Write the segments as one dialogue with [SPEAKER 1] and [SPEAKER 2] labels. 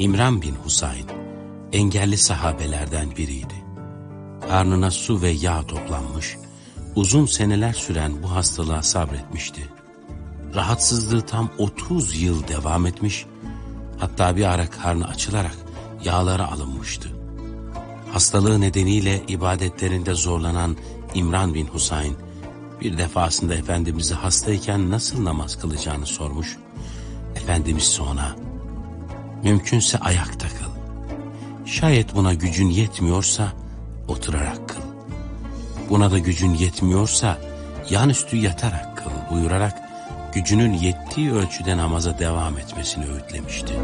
[SPEAKER 1] İmran bin Husayn, engelli sahabelerden biriydi. Karnına su ve yağ toplanmış, uzun seneler süren bu hastalığa sabretmişti. Rahatsızlığı tam 30 yıl devam etmiş, hatta bir ara karnı açılarak yağları alınmıştı. Hastalığı nedeniyle ibadetlerinde zorlanan İmran bin Husayn, bir defasında Efendimiz'e hastayken nasıl namaz kılacağını sormuş. Efendimiz ona, mümkünse ayakta kıl. Şayet buna gücün yetmiyorsa oturarak kıl. Buna da gücün yetmiyorsa yanüstü yatarak kıl buyurarak gücünün yettiği ölçüde namaza devam etmesini öğütlemişti.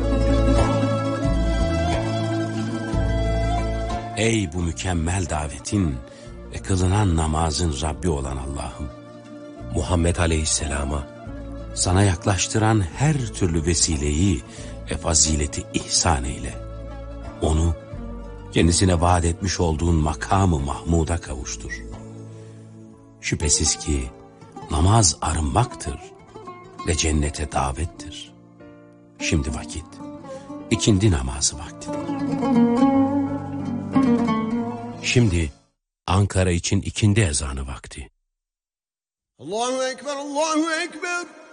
[SPEAKER 1] Ey bu mükemmel davetin ve kılınan namazın Rabbi olan Allah'ım! Muhammed Aleyhisselam'a sana yaklaştıran her türlü vesileyi ve fazileti ihsan eyle. Onu kendisine vaat etmiş olduğun makamı Mahmud'a kavuştur. Şüphesiz ki namaz arınmaktır ve cennete davettir. Şimdi vakit, ikindi namazı vaktidir. Şimdi Ankara için ikindi ezanı vakti.
[SPEAKER 2] Allahu Ekber, Allahu Ekber.